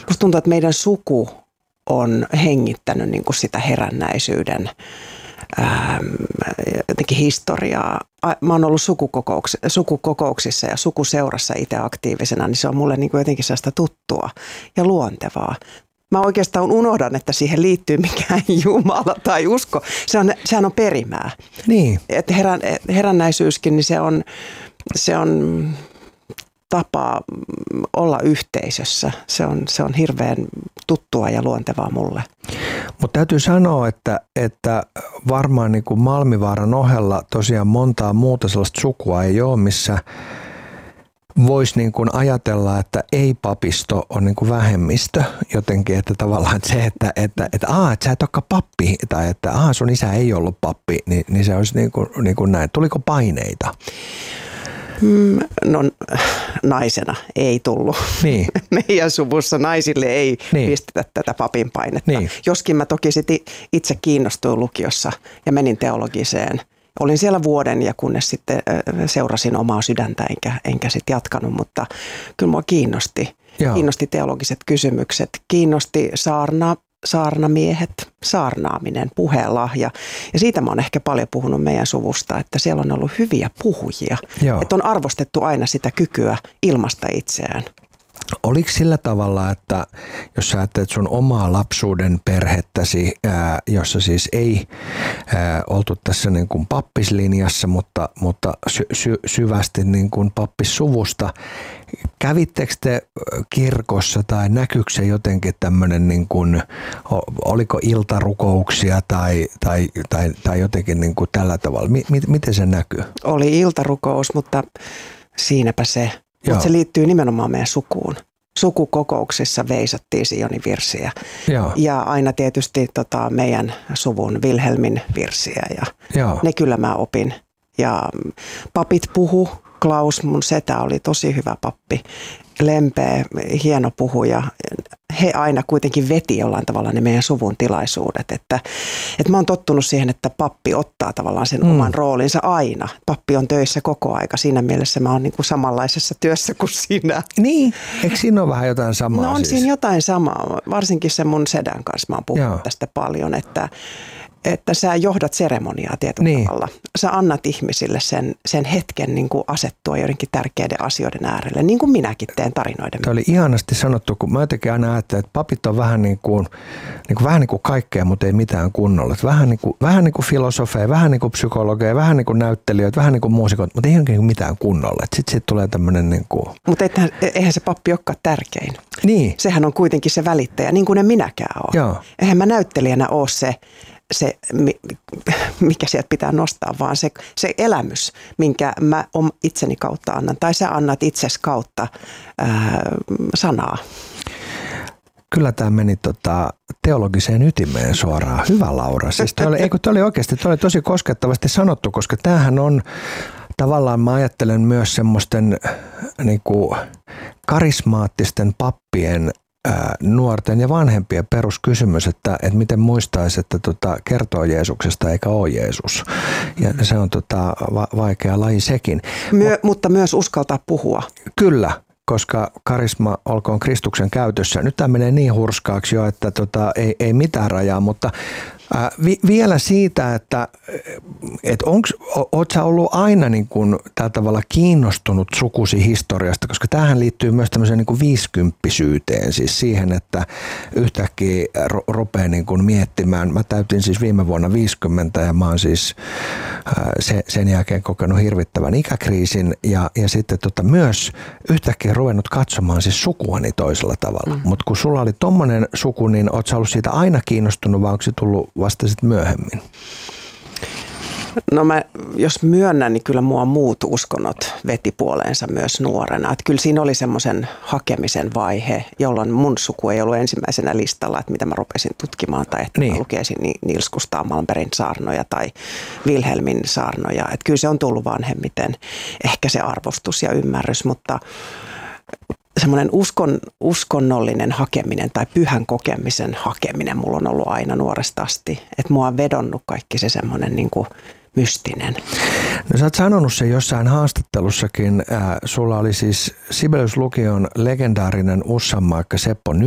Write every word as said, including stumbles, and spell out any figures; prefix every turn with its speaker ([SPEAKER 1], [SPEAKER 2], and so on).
[SPEAKER 1] Musta tuntuu, että meidän suku on hengittänyt niin kuin sitä herännäisyyden ää, jotenkin historiaa. Mä oon ollut sukukokouks- sukukokouksissa ja sukuseurassa itse aktiivisena, niin se on mulle niin kuin jotenkin sellaista tuttua ja luontevaa. Mä oikeastaan unohdan, että siihen liittyy mikään Jumala tai usko. Se on, sehän on perimää.
[SPEAKER 2] Niin.
[SPEAKER 1] Että herän, herännäisyyskin, niin se on, se on tapa olla yhteisössä. Se on, se on hirveän tuttua ja luontevaa mulle.
[SPEAKER 2] Mutta täytyy sanoa, että, että varmaan niin kuin Malmivaaran ohella tosiaan montaa muuta sellaista sukua ei ole, missä voisi niin kuin ajatella, että ei-papisto on niin kuin vähemmistö jotenkin, että tavallaan se, että, että, että, aa, että sä et olekaan pappi tai että aa, sun isä ei ollut pappi, niin, niin se olisi niin kuin, niin kuin näin. Tuliko paineita?
[SPEAKER 1] No naisena ei tullut.
[SPEAKER 2] Niin.
[SPEAKER 1] Meidän suvussa naisille ei niin. pistetä tätä papin painetta. Niin. Joskin mä toki sit itse kiinnostuin lukiossa ja menin teologiseen. Olin siellä vuoden ja kunnes sitten seurasin omaa sydäntä enkä, enkä sitten jatkanut, mutta kyllä mua kiinnosti. Joo. Kiinnosti teologiset kysymykset, kiinnosti saarna, saarnamiehet, saarnaaminen, puheenlahja. Ja siitä mä oon ehkä paljon puhunut meidän suvusta, että siellä on ollut hyviä puhujia. Joo. Että on arvostettu aina sitä kykyä ilmaista itseään.
[SPEAKER 2] Oliko sillä tavalla, että jos sä ajattelet sun omaa lapsuuden perhettäsi, ää, jossa siis ei ää, oltu tässä niin kuin pappislinjassa, mutta, mutta sy- sy- syvästi niin kuin pappissuvusta, kävittekö te kirkossa tai näkyykö se jotenkin tämmöinen, niin kuin, oliko iltarukouksia tai, tai, tai, tai jotenkin niin kuin tällä tavalla? M- miten se näkyy?
[SPEAKER 1] Oli iltarukous, mutta siinäpä se. Mutta se liittyy nimenomaan meidän sukuun. Sukukokouksissa veisattiin Sionin virsiä. Joo. Ja aina tietysti tota, meidän suvun Vilhelmin virsiä. Ja Joo. ne kyllä mä opin. Ja papit puhu. Klaus, mun setä, oli tosi hyvä pappi. Lempeä, hieno puhuja. He aina kuitenkin veti jollain tavalla ne meidän suvun tilaisuudet. Että, että mä oon tottunut siihen, että pappi ottaa tavallaan sen mm. oman roolinsa aina. Pappi on töissä koko aika. Siinä mielessä mä oon niin kuin samanlaisessa työssä kuin sinä.
[SPEAKER 2] Niin, eikö siinä ole vähän jotain samaa?
[SPEAKER 1] No on
[SPEAKER 2] siis?
[SPEAKER 1] Siinä jotain samaa. Varsinkin se mun sedän kanssa mä oon puhunut Joo. tästä paljon, että että sä johdat seremoniaa tietyllä niin. tavalla. Sä annat ihmisille sen, sen hetken niin kuin asettua joidenkin tärkeiden asioiden äärelle, niin kuin minäkin teen tarinoiden.
[SPEAKER 2] Tämä oli ihanasti sanottu, kun mä jotenkin aina ajattelen, että papit on vähän niin kuin, niin kuin, vähän niin kuin kaikkea, mutta ei mitään kunnolla. Että vähän niin kuin, vähän niin kuin filosofeja, vähän niin kuin psykologeja, vähän niin kuin näyttelijöitä, vähän niin kuin muusikoita, mutta ei niin kuin mitään kunnolla. Sitten sit tulee tämmöinen niin kuin...
[SPEAKER 1] Mutta eihän se pappi olekaan tärkein.
[SPEAKER 2] Niin.
[SPEAKER 1] Sehän on kuitenkin se välittäjä, niin kuin en minäkään ole. Joo. Eihän mä näyttelijänä ole se... se, mikä sieltä pitää nostaa, vaan se, se elämys, minkä mä itseni kautta annan, tai sä annat itsesi kautta ää, sanaa.
[SPEAKER 2] Kyllä tämä meni tota, teologiseen ytimeen suoraan. Hyvä, Laura. Siis toi oli, eikö, toi oli oikeasti toi oli tosi koskettavasti sanottu, koska tämähän on tavallaan, mä ajattelen myös semmoisten niin kuin karismaattisten pappien nuorten ja vanhempien peruskysymys, että, että miten muistaisi, että tota, kertoo Jeesuksesta eikä ole Jeesus. Ja se on tota, va- vaikea laji sekin.
[SPEAKER 1] Myö, Mut, mutta myös uskaltaa puhua.
[SPEAKER 2] Kyllä, koska karisma olkoon Kristuksen käytössä. Nyt tämä menee niin hurskaaksi jo, että tota, ei, ei mitään rajaa, mutta ää, vi, vielä siitä, että et onks, o, oot sä ollut aina niin kuin tällä tavalla kiinnostunut sukusi historiasta, koska tämähän liittyy myös tämmöiseen niin kuin viisikymppisyyteen, siis siihen, että yhtäkkiä ro, rupeaa niin kuin miettimään. Mä täytin siis viime vuonna viisikymmentä ja mä oon siis ää, se, sen jälkeen kokenut hirvittävän ikäkriisin ja, ja sitten tota, myös yhtäkkiä ruvennut katsomaan siis sukuani toisella tavalla. Mm. Mutta kun sulla oli tommonen suku, niin oot sä ollut siitä aina kiinnostunut, vai onko se tullut vasta sitten myöhemmin?
[SPEAKER 1] No mä, jos myönnän, niin kyllä mua muut uskonnot veti puoleensa myös nuorena. Että kyllä siinä oli semmoisen hakemisen vaihe, jolloin mun suku ei ollut ensimmäisenä listalla, että mitä mä rupesin tutkimaan tai että niin. mä lukesin Nils Gustav Malmbergin saarnoja tai Wilhelmin saarnoja. Että kyllä se on tullut vanhemmiten, ehkä se arvostus ja ymmärrys, mutta semmoinen uskon, uskonnollinen hakeminen tai pyhän kokemisen hakeminen mulla on ollut aina nuoresta asti. Että mua on vedonnut kaikki se semmoinen niin kuin mystinen.
[SPEAKER 2] No sä oot sanonut sen jossain haastattelussakin. Äh, sulla oli siis Sibelius-lukion legendaarinen Ussanmaikka Seppo